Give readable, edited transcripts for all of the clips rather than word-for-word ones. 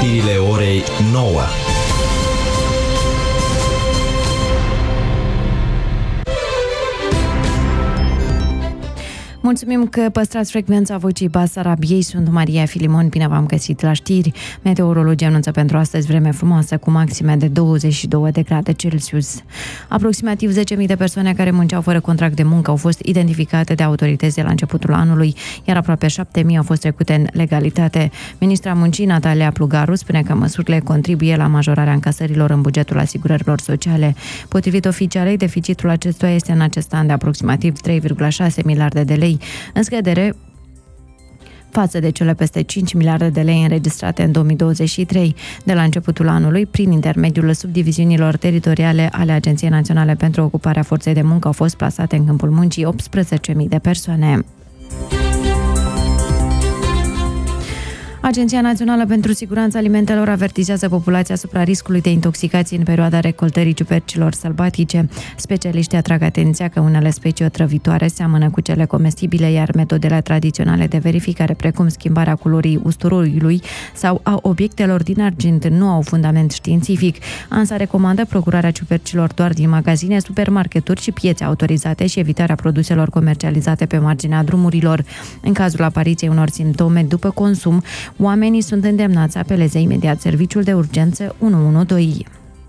știrile orei 9. Mulțumim că păstrați frecvența Vocii Basarabiei. Sunt Maria Filimon, bine v-am găsit la știri. Meteorologii anunță pentru astăzi vreme frumoasă cu maxime de 22 de grade Celsius. Aproximativ 10.000 de persoane care munceau fără contract de muncă au fost identificate de autorități de la începutul anului, iar aproape 7.000 au fost trecute în legalitate. Ministra Muncii, Natalia Plugaru, spune că măsurile contribuie la majorarea încasărilor în bugetul asigurărilor sociale. Potrivit oficialei, deficitul acestuia este în acest an de aproximativ 3,6 miliarde de lei, în scădere față de cele peste 5 miliarde de lei înregistrate în 2023. De la începutul anului, prin intermediul subdiviziunilor teritoriale ale Agenției Naționale pentru Ocuparea Forței de Muncă, au fost plasate în câmpul muncii 18.000 de persoane. Agenția Națională pentru Siguranța Alimentelor avertizează populația asupra riscului de intoxicații în perioada recoltării ciupercilor sălbatice. Specialiștii atrag atenția că unele specii otrăvitoare seamănă cu cele comestibile, iar metodele tradiționale de verificare, precum schimbarea culorii usturoiului sau a obiectelor din argint, nu au fundament științific. ANSA recomandă procurarea ciupercilor doar din magazine, supermarketuri și piețe autorizate și evitarea produselor comercializate pe marginea drumurilor. În cazul apariției unor simptome după consum, oamenii sunt îndemnați să apeleze imediat serviciul de urgență 112.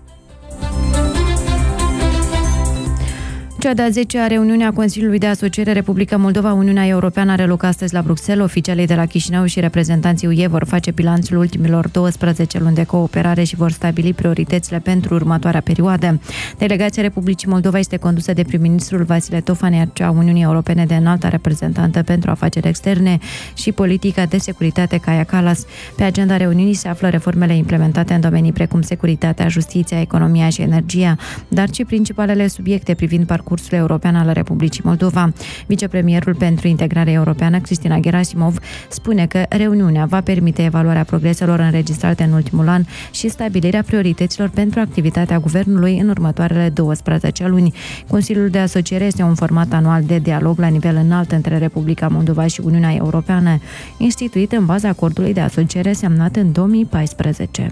Cea de-a 10-a reuniune a Consiliului de Asociere Republica Moldova-Uniunea Europeană are loc astăzi la Bruxelles. Oficialii de la Chișinău și reprezentanții UE vor face bilanțul ultimilor 12 luni de cooperare și vor stabili prioritățile pentru următoarea perioadă. Delegația Republicii Moldova este condusă de prim-ministrul Vasile Tofaner, cea a Uniunii Europene de înaltă reprezentantă pentru afaceri externe și politica de securitate Kaja Kallas. Pe agenda reuniunii se află reformele implementate în domenii precum securitatea, justiția, economia și energia, dar și principalele subiecte privind parcursul european al Republicii Moldova. Vicepremierul pentru integrare europeană, Cristina Gerasimov, spune că reuniunea va permite evaluarea progreselor înregistrate în ultimul an și stabilirea priorităților pentru activitatea guvernului în următoarele 12 luni. Consiliul de Asociere este un format anual de dialog la nivel înalt între Republica Moldova și Uniunea Europeană, instituit în baza acordului de asociere semnat în 2014.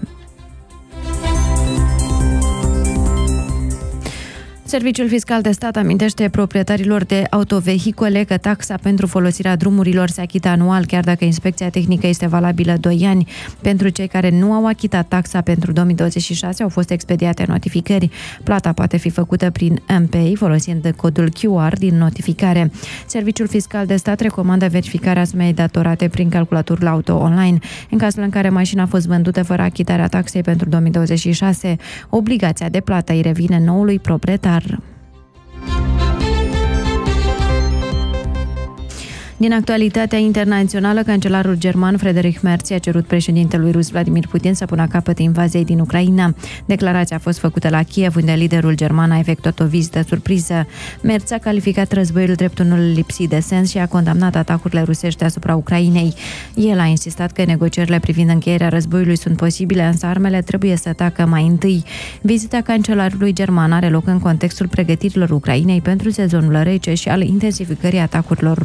Serviciul Fiscal de Stat amintește proprietarilor de autovehicole că taxa pentru folosirea drumurilor se achită anual, chiar dacă inspecția tehnică este valabilă 2 ani. Pentru cei care nu au achitat taxa pentru 2026 au fost expediate notificări. Plata poate fi făcută prin MPay, folosind codul QR din notificare. Serviciul Fiscal de Stat recomandă verificarea sumei datorate prin calculatorul auto online. În cazul în care mașina a fost vândută fără achitarea taxei pentru 2026, obligația de plată îi revine noului proprietar. Din actualitatea internațională, cancelarul german Friedrich Merz a cerut președintelui rus Vladimir Putin să pună capăt invaziei din Ucraina. Declarația a fost făcută la Kiev, unde liderul german a efectuat o vizită surpriză. Merz a calificat războiul drept unul lipsit de sens și a condamnat atacurile rusești asupra Ucrainei. El a insistat că negocierile privind încheierea războiului sunt posibile, însă armele trebuie să tacă mai întâi. Vizita cancelarului german are loc în contextul pregătirilor Ucrainei pentru sezonul rece și al intensificării atacurilor